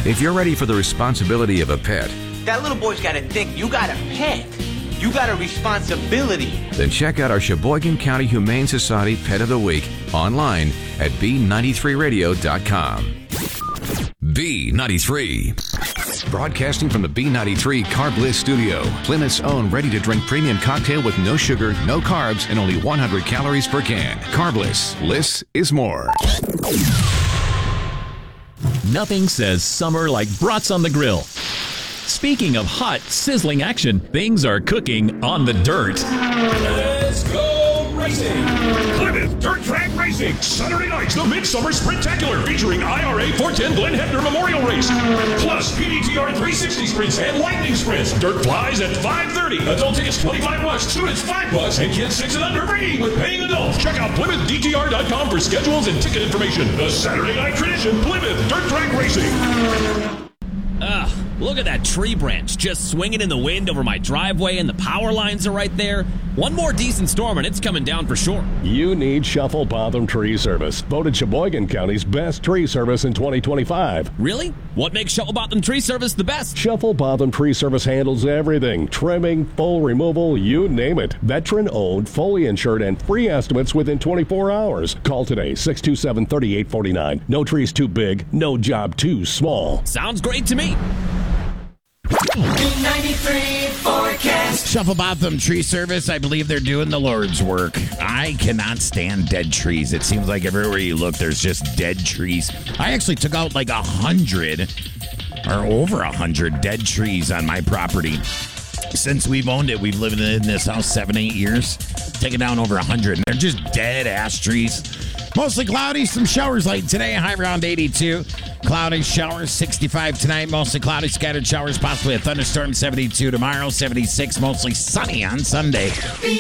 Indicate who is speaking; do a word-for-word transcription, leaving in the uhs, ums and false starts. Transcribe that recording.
Speaker 1: If you're ready for the responsibility of a pet,
Speaker 2: that little boy's got to think you got a pet. You got a responsibility.
Speaker 1: Then check out our Sheboygan County Humane Society Pet of the Week online at B ninety-three radio dot com. B ninety-three. Broadcasting from the B ninety-three Carb Bliss studio, Plymouth's own ready-to-drink premium cocktail with no sugar, no carbs, and only one hundred calories per can. Carb Bliss. Bliss is more.
Speaker 3: Nothing says summer like brats on the grill. Speaking of hot, sizzling action, things are cooking on the dirt.
Speaker 4: Let's go racing! Plymouth Dirt Track Racing, Saturday night, the Midsummer Sprintacular, featuring I R A four ten Glenn Hefner Memorial Race, plus P D T R three sixty sprints and lightning sprints. Dirt flies at five thirty. Adult tickets twenty-five bucks, students five bucks, and kids six and under free with paying adults. Check out Plymouth D T R dot com for schedules and ticket information. The Saturday night tradition, Plymouth Dirt Track Racing.
Speaker 5: Ugh, look at that tree branch just swinging in the wind over my driveway, and the power lines are right there. One more decent storm and it's coming down for sure.
Speaker 6: You need Shuffle Botham Tree Service, voted Sheboygan County's best tree service in twenty twenty-five.
Speaker 5: Really? What makes Shuffle Botham Tree Service the best?
Speaker 6: Shuffle Botham Tree Service handles everything. Trimming, full removal, you name it. Veteran-owned, fully insured, and free estimates within twenty-four hours. Call today, six two seven, three eight four nine. No tree's too big, no job too small.
Speaker 5: Sounds great to me.
Speaker 7: ninety-three forecast.
Speaker 8: Shuffle Botham Tree Service, I believe they're doing the Lord's work. I cannot stand dead trees. It seems like everywhere you look, there's just dead trees. I actually took out like a hundred or over a hundred dead trees on my property. Since we've owned it, we've lived in this house seven, eight years. Taken down over a hundred. And they're just dead ass trees. Mostly cloudy, some showers late today, high around eighty-two. Cloudy showers, sixty-five tonight, mostly cloudy, scattered showers, possibly a thunderstorm, seventy-two tomorrow, seventy-six, mostly sunny on Sunday.